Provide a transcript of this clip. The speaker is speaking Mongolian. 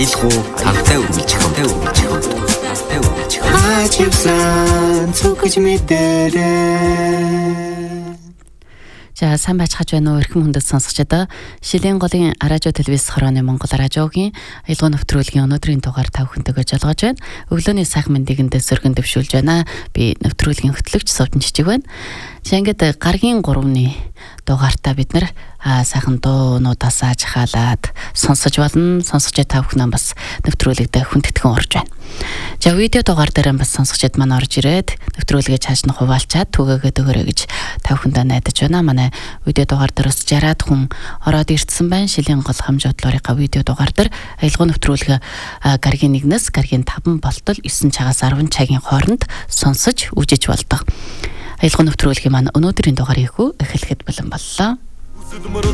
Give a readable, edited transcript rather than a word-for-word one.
Илхүү хамтаа үргэлжих. Хачивсан цогж мэдэрээ. За сайн байцгааж байна уу эрхэм хүндэт сонсогчдоо. Шилийн голын радио телевиз хорооны Монгол радиогийн аялал нэвтрүүлгийн өнөөдрийн дугаар тав хүнтэйгээ жолгож байна. Өглөөний сайхан мэндийг сөргөн дэвшүүлж байна. Би нэвтрүүлгийн хөтлөгч Сувчин Жижиг байна. За ингээд гаргийн 3-ны дугаартаа бид нэр сайхан дуунуудаас жахаалаад сонсож болно. Сонсогч тав хүн бас нэвтрүүлэгдээ хүндэтгэн орж байна. За видео дугаар дээр бас сонсогчд маань орж ирээд нэвтрүүлгээ цааш нь хуваалцаад түгээгээд өгөөрэй гэж тав хүндээ найдаж байна. Манай видео дугаар дээр бас 60-аад хүн ороод ирсэн байна. Шилийн гол хамж бодлоорынхаа видео дугаар дээр аялал нэвтрүүлгээ гаргийн 1-ээс гаргийн 5 болтол 9 цагаас 10 цагийн хооронд сонсож үжиж болдог. Аялал нэвтрүүлгийн маань өнөөдрийн дугаарыг эхлэхэд бэлэн боллоо.